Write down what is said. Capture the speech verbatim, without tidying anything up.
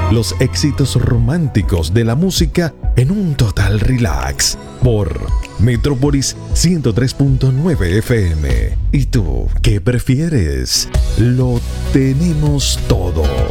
los éxitos románticos de la música en un total relax por Metrópolis ciento tres punto nueve F M. ¿Y tú qué prefieres? Lo tenemos todo.